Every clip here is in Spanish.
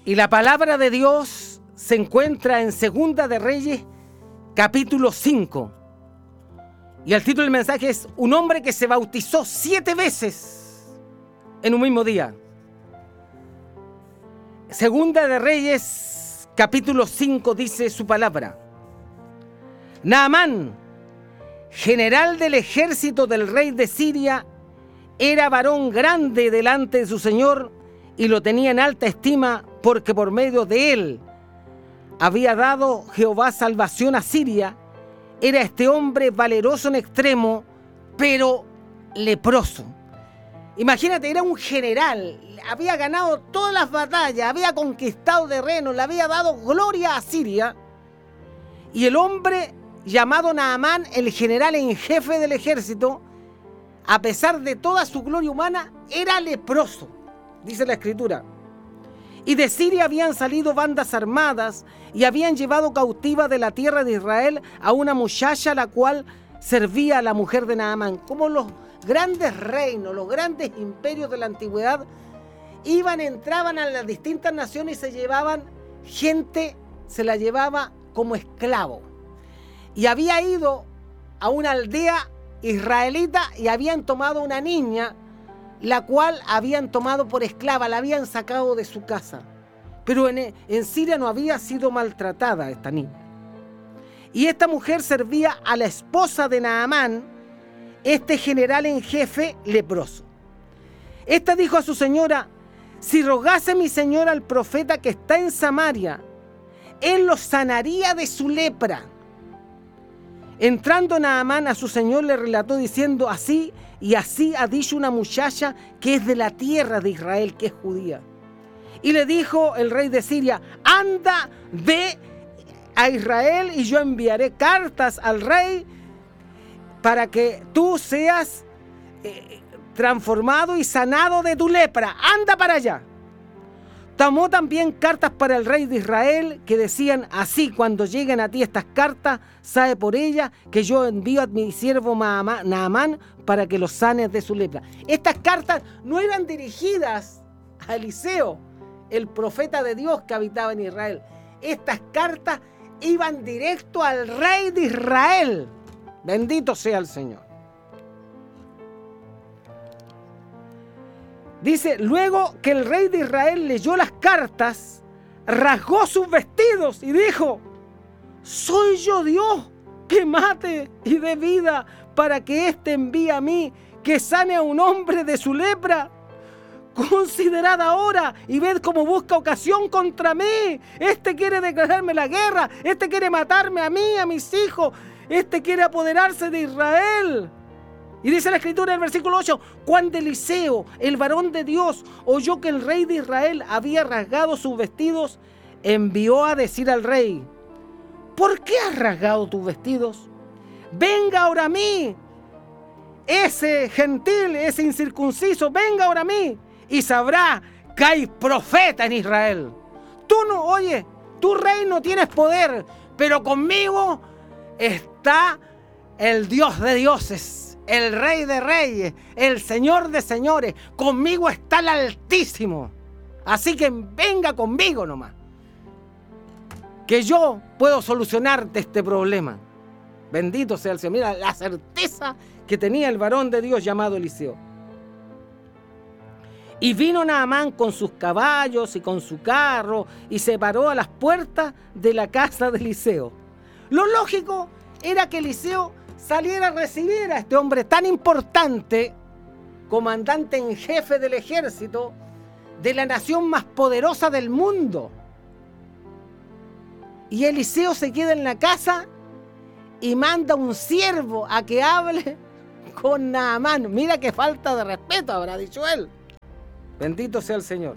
Y la palabra de Dios se encuentra en Segunda de Reyes, capítulo 5. Y el título del mensaje es: un hombre que se bautizó 7 veces en un mismo día. Segunda de Reyes, capítulo 5, dice su palabra: Naamán, general del ejército del rey de Siria, era varón grande delante de su señor y lo tenía en alta estima, porque por medio de él había dado Jehová salvación a Siria. Era este hombre valeroso en extremo, pero leproso. Imagínate, era un general, había ganado todas las batallas, había conquistado terrenos, le había dado gloria a Siria. Y el hombre llamado Naamán, el general en jefe del ejército, a pesar de toda su gloria humana, era leproso, dice la Escritura. Y de Siria habían salido bandas armadas y habían llevado cautiva de la tierra de Israel a una muchacha, la cual servía a la mujer de Naamán. Como los grandes reinos, los grandes imperios de la antigüedad entraban a las distintas naciones y se llevaban gente, se la llevaba como esclavo. Y había ido a una aldea israelita y habían tomado una niña, la cual habían tomado por esclava, la habían sacado de su casa. Pero en Siria no había sido maltratada esta niña. Y esta mujer servía a la esposa de Naamán, este general en jefe leproso. Esta dijo a su señora: si rogase mi señora al profeta que está en Samaria, él lo sanaría de su lepra. Entrando Naamán a su señor le relató diciendo: así y así ha dicho una muchacha que es de la tierra de Israel, que es judía. Y le dijo el rey de Siria: anda, ve a Israel y yo enviaré cartas al rey para que tú seas transformado y sanado de tu lepra. Anda para allá. Tomó también cartas para el rey de Israel que decían así: cuando lleguen a ti estas cartas, sabe por ellas que yo envío a mi siervo Naamán para que los sanes de su lepra. Estas cartas no eran dirigidas a Eliseo, el profeta de Dios que habitaba en Israel. Estas cartas iban directo al rey de Israel. Bendito sea el Señor. Dice: luego que el rey de Israel leyó las cartas, rasgó sus vestidos y dijo: ¿soy yo Dios que mate y dé vida para que éste envíe a mí que sane a un hombre de su lepra? Considerad ahora y ved cómo busca ocasión contra mí. Este quiere declararme la guerra, este quiere matarme a mí, a mis hijos, este quiere apoderarse de Israel. Y dice la Escritura en el versículo 8: cuando Eliseo, el varón de Dios, oyó que el rey de Israel había rasgado sus vestidos, envió a decir al rey: ¿por qué has rasgado tus vestidos? Venga ahora a mí, ese gentil, ese incircunciso, venga ahora a mí, y sabrá que hay profeta en Israel. Tú no, oye, tu rey no tienes poder, pero conmigo está el Dios de dioses, el Rey de reyes, el Señor de señores. Conmigo está el Altísimo. Así que venga conmigo nomás, que yo puedo solucionarte este problema. Bendito sea el Señor. Mira la certeza que tenía el varón de Dios llamado Eliseo. Y vino Naamán con sus caballos y con su carro y se paró a las puertas de la casa de Eliseo. Lo lógico era que Eliseo saliera a recibir a este hombre tan importante, comandante en jefe del ejército de la nación más poderosa del mundo. Y Eliseo se queda en la casa y manda un siervo a que hable con Naamán. Mira qué falta de respeto habrá dicho él. Bendito sea el Señor.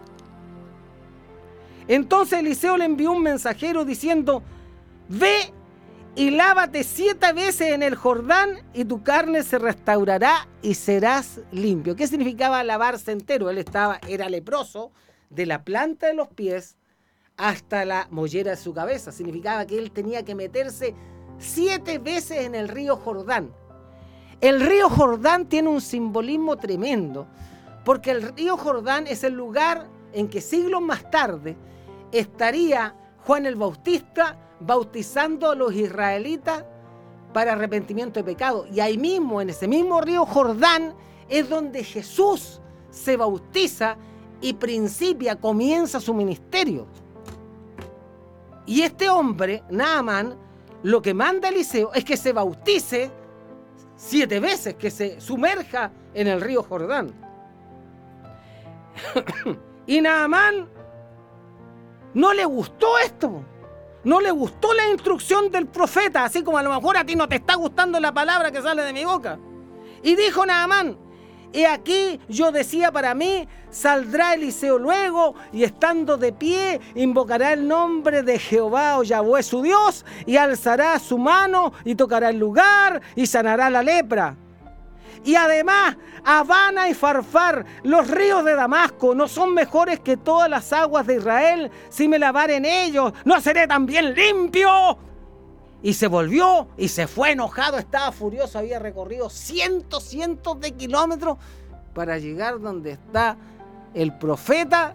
Entonces Eliseo le envió un mensajero diciendo: ve y lávate 7 veces en el Jordán y tu carne se restaurará y serás limpio. ¿Qué significaba lavarse entero? Él era leproso de la planta de los pies hasta la mollera de su cabeza. Significaba que él tenía que meterse 7 veces en el río Jordán. El río Jordán tiene un simbolismo tremendo, porque el río Jordán es el lugar en que siglos más tarde estaría Juan el Bautista bautizando a los israelitas para arrepentimiento de pecado. Y ahí mismo, en ese mismo río Jordán, es donde Jesús se bautiza y comienza su ministerio. Y este hombre, Naamán, lo que manda Eliseo es que se bautice 7 veces, que se sumerja en el río Jordán. Y Naamán no le gustó esto, no le gustó la instrucción del profeta, así como a lo mejor a ti no te está gustando la palabra que sale de mi boca. Y dijo Naamán: he aquí yo decía para mí, saldrá Eliseo luego, y estando de pie, invocará el nombre de Jehová o Yahweh su Dios, y alzará su mano, y tocará el lugar, y sanará la lepra. Y además, Habana y Farfar, los ríos de Damasco, ¿no son mejores que todas las aguas de Israel? Si me lavare en ellos, ¿no seré también limpio? Y se volvió y se fue enojado, estaba furioso, había recorrido cientos de kilómetros para llegar donde está el profeta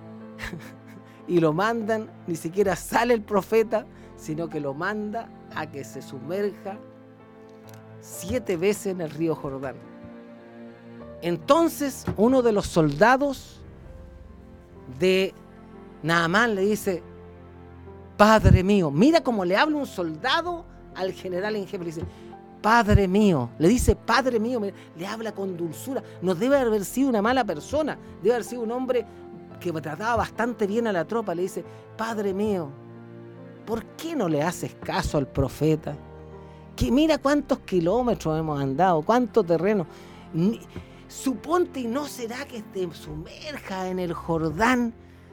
y lo mandan, ni siquiera sale el profeta, sino que lo manda a que se sumerja 7 veces en el río Jordán. Entonces uno de los soldados de Naamán le dice: Padre mío, mira cómo le habla un soldado al general en jefe, le dice: Padre mío, le dice Padre mío, le habla con dulzura. No debe haber sido una mala persona, debe haber sido un hombre que trataba bastante bien a la tropa. Le dice: Padre mío, ¿por qué no le haces caso al profeta? Que mira cuántos kilómetros hemos andado, cuánto terreno. Suponte, y no será que te sumerjas en el Jordán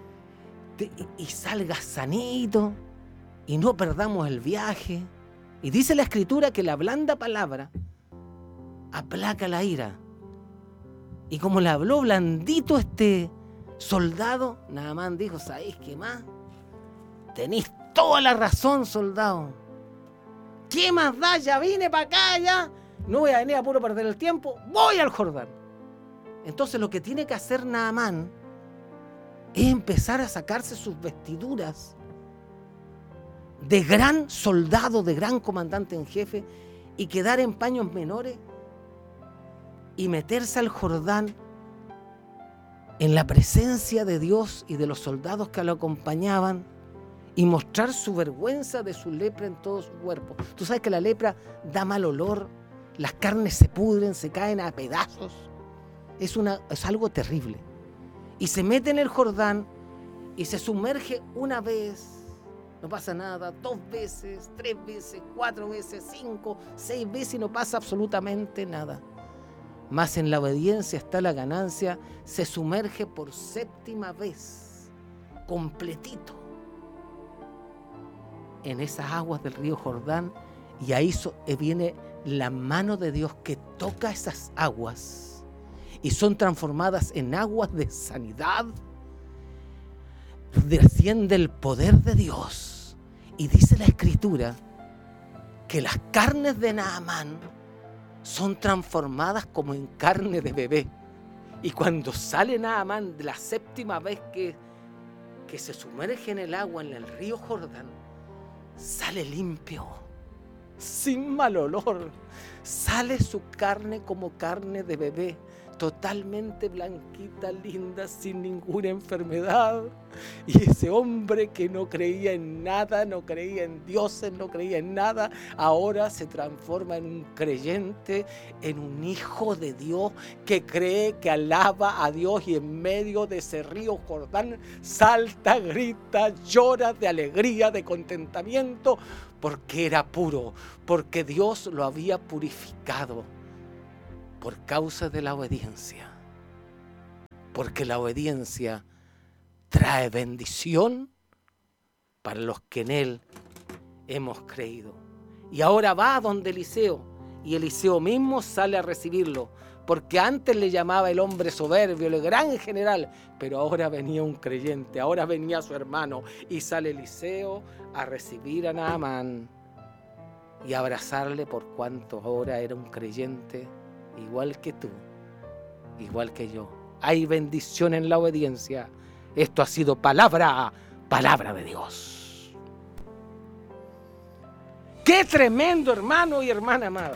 y salgas sanito y no perdamos el viaje. Y dice la Escritura que la blanda palabra aplaca la ira. Y como le habló blandito este soldado, Naamán dijo: ¿sabéis qué más? Tenéis toda la razón, soldado. ¿Qué más da? Ya vine para acá, ya. No voy a venir a puro perder el tiempo. Voy al Jordán. Entonces lo que tiene que hacer Naamán es empezar a sacarse sus vestiduras de gran soldado, de gran comandante en jefe, y quedar en paños menores y meterse al Jordán en la presencia de Dios y de los soldados que lo acompañaban, y mostrar su vergüenza de su lepra en todo su cuerpo. Tú sabes que la lepra da mal olor, las carnes se pudren, se caen a pedazos. Es algo terrible. Y se mete en el Jordán y se sumerge una vez, no pasa nada, 2 veces, 3 veces, 4 veces, 5, 6 veces y no pasa absolutamente nada. Mas en la obediencia está la ganancia. Se sumerge por 7ª vez, completito, en esas aguas del río Jordán, y ahí viene la mano de Dios que toca esas aguas y son transformadas en aguas de sanidad. Desciende el poder de Dios y dice la Escritura que las carnes de Naamán son transformadas como en carne de bebé. Y cuando sale Naamán de la 7ª vez que se sumerge en el agua en el río Jordán, sale limpio, sin mal olor. Sale su carne como carne de bebé, totalmente blanquita, linda, sin ninguna enfermedad. Y ese hombre que no creía en nada, no creía en dioses, no creía en nada, ahora se transforma en un creyente, en un hijo de Dios que cree, que alaba a Dios, y en medio de ese río Jordán salta, grita, llora de alegría, de contentamiento, porque era puro, porque Dios lo había purificado por causa de la obediencia. Porque la obediencia trae bendición para los que en Él hemos creído. Y ahora va a donde Eliseo, y Eliseo mismo sale a recibirlo, porque antes le llamaba el hombre soberbio, el gran general, pero ahora venía un creyente, ahora venía su hermano, y sale Eliseo a recibir a Naamán y a abrazarle, por cuanto ahora era un creyente igual que tú, igual que yo. Hay bendición en la obediencia, Esto ha sido palabra de Dios. ¡Qué tremendo, hermano y hermana amada!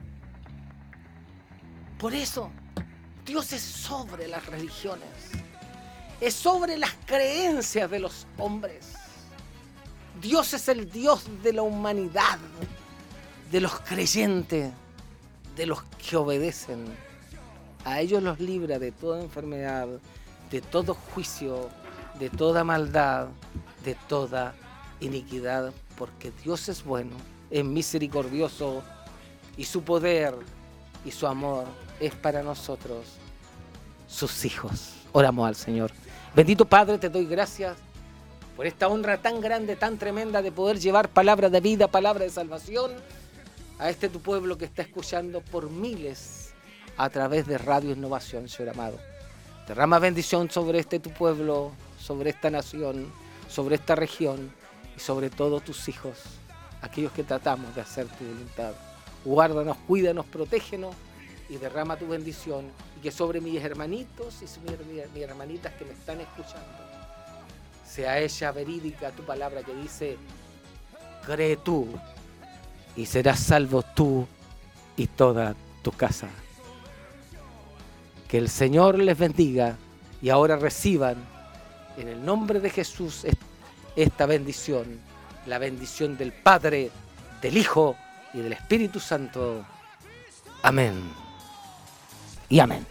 Por eso, Dios es sobre las religiones, es sobre las creencias de los hombres. Dios es el Dios de la humanidad, de los creyentes, de los que obedecen. A ellos los libra de toda enfermedad, de todo juicio, de toda maldad, de toda iniquidad, porque Dios es bueno, es misericordioso y su poder y su amor es para nosotros, sus hijos. Oramos al Señor. Bendito Padre, te doy gracias por esta honra tan grande, tan tremenda de poder llevar palabra de vida, palabra de salvación a tu pueblo que está escuchando por miles a través de Radio Innovación, Señor amado. Derrama bendición sobre tu pueblo, sobre esta nación, sobre esta región y sobre todo tus hijos, aquellos que tratamos de hacer tu voluntad. Guárdanos, cuídanos, protégenos y derrama tu bendición, y que sobre mis hermanitos y mis hermanitas que me están escuchando sea ella verídica tu palabra que dice: cree tú y serás salvo tú y toda tu casa. Que el Señor les bendiga y ahora reciban en el nombre de Jesús esta bendición, la bendición del Padre, del Hijo y del Espíritu Santo. Amén y amén.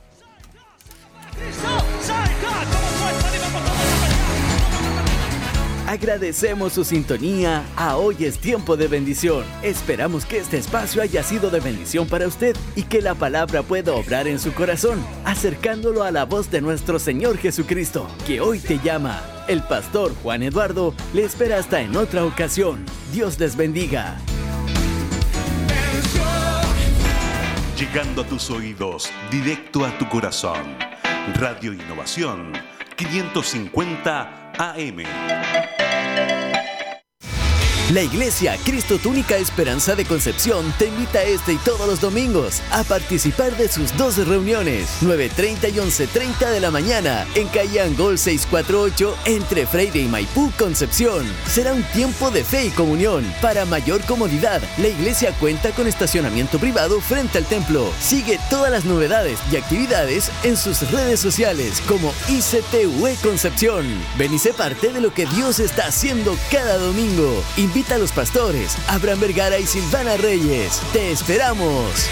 Agradecemos su sintonía a Hoy es Tiempo de Bendición. Esperamos que este espacio haya sido de bendición para usted y que la palabra pueda obrar en su corazón, acercándolo a la voz de nuestro Señor Jesucristo, que hoy te llama. El pastor Juan Eduardo le espera hasta en otra ocasión. Dios les bendiga. Llegando a tus oídos, directo a tu corazón. Radio Innovación 550 AM. La Iglesia Cristo Tu Única Esperanza de Concepción te invita y todos los domingos a participar de sus 2 reuniones, 9:30 y 11:30 de la mañana, en calle Angol 648, entre Freire y Maipú, Concepción. Será un tiempo de fe y comunión. Para mayor comodidad, la iglesia cuenta con estacionamiento privado frente al templo. Sigue todas las novedades y actividades en sus redes sociales como ICTUE Concepción. Ven y sé parte de lo que Dios está haciendo cada domingo. Invita a los pastores Abraham Vergara y Silvana Reyes. ¡Te esperamos!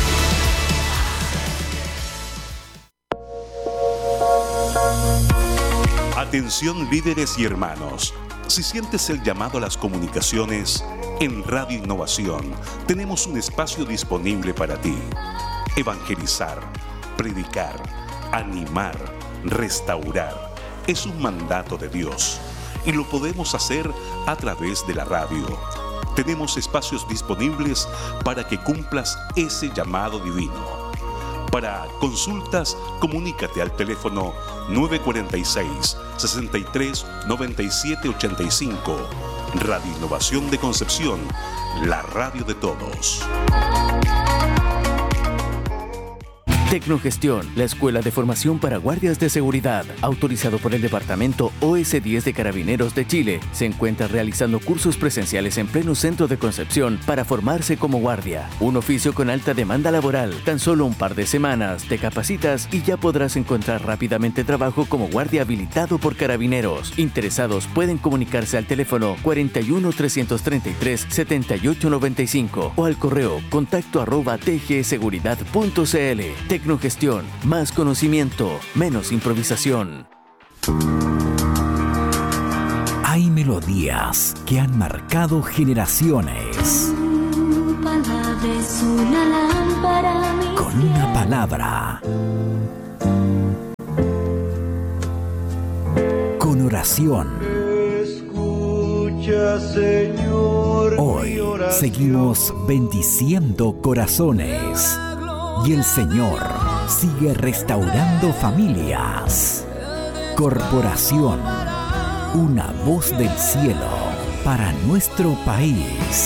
Atención líderes y hermanos. Si sientes el llamado a las comunicaciones, en Radio Innovación tenemos un espacio disponible para ti. Evangelizar, predicar, animar, restaurar. Es un mandato de Dios. Y lo podemos hacer a través de la radio. Tenemos espacios disponibles para que cumplas ese llamado divino. Para consultas, comunícate al teléfono 946-63-9785. Radio Innovación de Concepción, la radio de todos. Tecnogestión, la escuela de formación para guardias de seguridad, autorizado por el Departamento OS10 de Carabineros de Chile, se encuentra realizando cursos presenciales en pleno centro de Concepción para formarse como guardia. Un oficio con alta demanda laboral. Tan solo un par de semanas te capacitas y ya podrás encontrar rápidamente trabajo como guardia habilitado por Carabineros. Interesados pueden comunicarse al teléfono 41 333 7895 o al correo contacto@tgseguridad.cl. Tecnogestión, más conocimiento, menos improvisación. Hay melodías que han marcado generaciones. Tu palabra es una lámpara a mis Con una palabra. Con oración. Escucha, Señor, Hoy seguimos bendiciendo corazones. Y el Señor sigue restaurando familias. Corporación, una voz del cielo para nuestro país.